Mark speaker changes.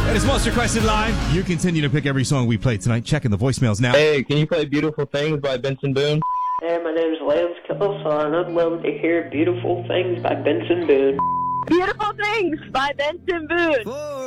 Speaker 1: It is most requested line. You continue to pick every song we play tonight. Checking the voicemails now.
Speaker 2: Hey, can you play Beautiful Things by Benson Boone?
Speaker 3: Hey, my name's Lance Killson. I'd love to hear Beautiful Things by Benson Boone.
Speaker 4: Beautiful Things by Benson Boone.